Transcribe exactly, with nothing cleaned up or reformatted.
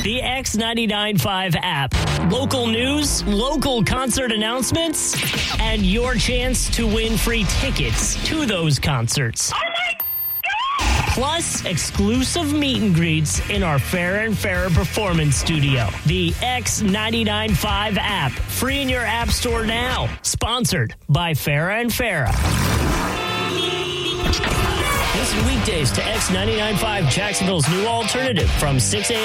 The X ninety-nine point five app. Local news, local concert announcements, and your chance to win free tickets to those concerts. Oh my God! Plus, exclusive meet and greets in our Farrah and Farrah Performance Studio. The X ninety-nine point five app. Free in your app store now. Sponsored by Farrah and Farrah. Listen weekdays to X ninety-nine point five, Jacksonville's new alternative from six a.m.